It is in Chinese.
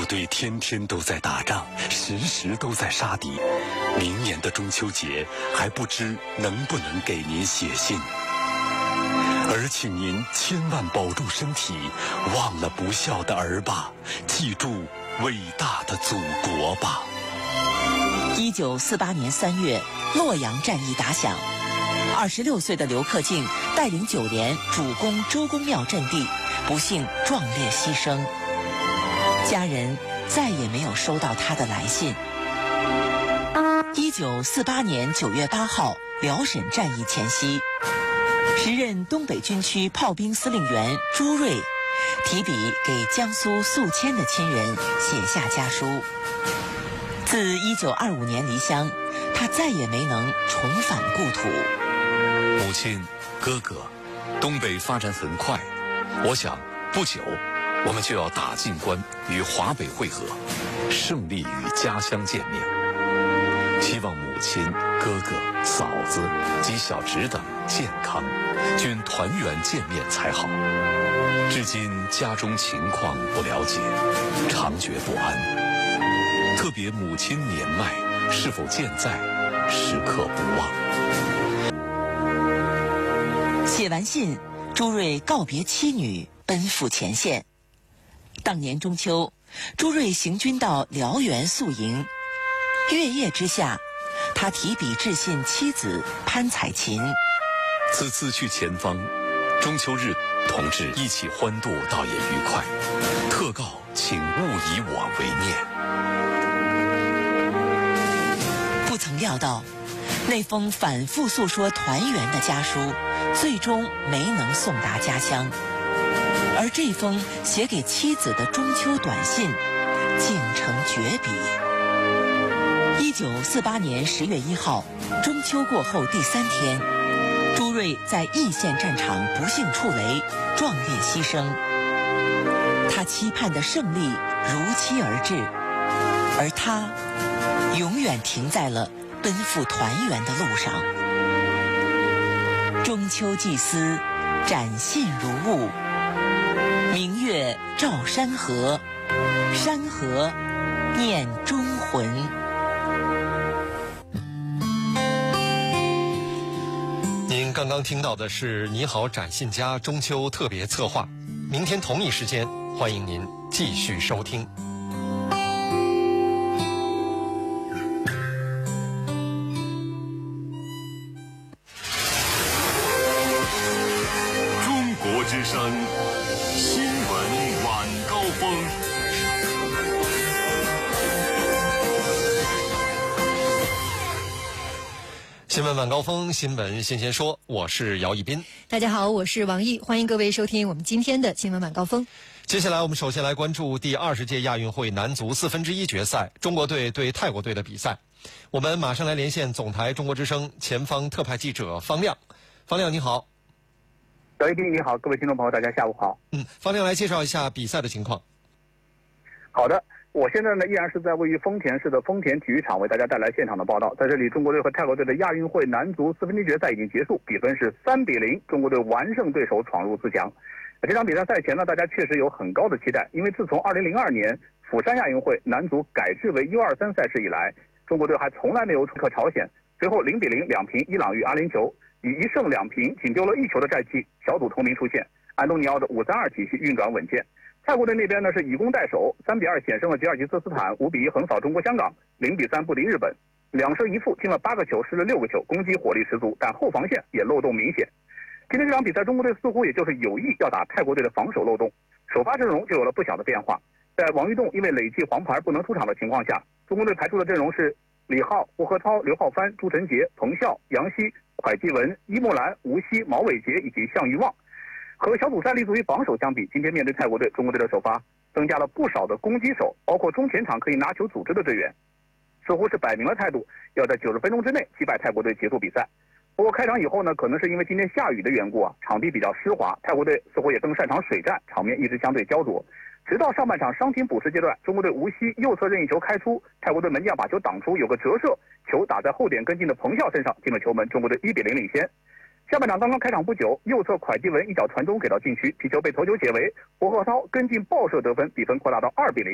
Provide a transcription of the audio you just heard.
队天天都在打仗，时时都在杀敌。明年的中秋节还不知能不能给您写信。而请您千万保重身体，忘了不孝的儿吧，记住伟大的祖国吧。 1948年3月，洛阳战役打响，26岁的刘克敬带领9连主攻周公庙阵地，不幸壮烈牺牲。家人再也没有收到他的来信。1948年9月8号，辽沈战役前夕，时任东北军区炮兵司令员朱瑞提笔给江苏宿迁的亲人写下家书。自1925年离乡，他再也没能重返故土。 母亲、哥哥，东北发展很快，我想不久我们就要打进关，与华北会合，胜利与家乡见面。希望母亲、哥哥、嫂子及小侄等健康，均团圆见面才好。至今家中情况不了解，常觉不安。特别母亲年迈，是否健在，时刻不忘。 写完信，朱瑞告别妻女，奔赴前线。当年中秋，朱瑞行军到辽源宿营，月夜之下，他提笔致信妻子潘彩琴。 此次去前方，中秋日同志一起欢度，倒也愉快。特告请勿以我为念。 不曾料到，那封反复诉说团圆的家书，最终没能送达家乡。而这封写给妻子的中秋短信，竟成绝笔。1948年10月1号，中秋过后第3天，朱瑞在易县战场不幸触雷，壮烈牺牲。他期盼的胜利如期而至，而他永远停在了奔赴团圆的路上。中秋祭司，展信如雾，明月照山河，山河念忠魂。 您刚刚听到的是《你好，展信家》中秋特别策划。明天同一时间，欢迎您继续收听。 中国之声新闻晚高峰。 新闻晚高峰，新闻先先说，我是姚一斌。 大家好，我是王毅，欢迎各位收听我们今天的新闻晚高峰。 接下来我们首先来关注第20届亚运会男足1/4决赛，中国队对泰国队的比赛。我们马上来连线总台中国之声前方特派记者方亮。方亮你好。 姚一斌你好，各位听众朋友大家下午好。 方亮来介绍一下比赛的情况。 好的，我现在呢依然是在位于丰田市的丰田体育场为大家带来现场的报道。在这里，中国队和泰国队的亚运会男足1/4决赛已经结束，比分是3-0，中国队完胜对手，闯入4强。这场比赛赛前呢，大家确实有很高的期待，因为自从2002年釜山亚运会男足改制为U23赛事以来，中国队还从来没有出克朝鲜，随后0-0两平伊朗与阿联酋，以1胜2平仅丢了1球的战绩，小组头名出现。安东尼奥的5-3-2体系运转稳健。泰国队那边呢是以攻代守，3-2险胜了吉尔吉斯斯坦，5-1横扫中国香港，0-3不敌日本，2胜1负，进了8个球，失了6个球，攻击火力十足，但后防线也漏洞明显。今天这场比赛，中国队似乎也就是有意要打泰国队的防守漏洞，首发阵容就有了不小的变化。在王玉栋因为累计黄牌不能出场的情况下，中国队排出的阵容是李浩、胡和涛、刘浩帆、朱晨杰、彭笑、杨希、蒯基文、伊木兰、吴曦、毛伟杰以及项玉旺。和小组赛立足于防守相比，今天面对泰国队，中国队的首发增加了不少的攻击手，包括中前场可以拿球组织的队员，似乎是摆明了态度，要在90分钟之内击败泰国队结束比赛。不过开场以后呢，可能是因为今天下雨的缘故啊，场地比较湿滑，泰国队似乎也更擅长水战，场面一直相对焦灼。直到上半场伤停补时阶段，中国队吴曦右侧任意球开出，泰国队门将把球挡出，有个折射，球打在后点跟进的彭笑身上，进了球门，中国队1-0领先。下半场刚刚开场不久，右侧蒯基文一脚传中给到禁区，皮球被头球解围，胡鹤涛跟进爆射得分，比分扩大到2-0。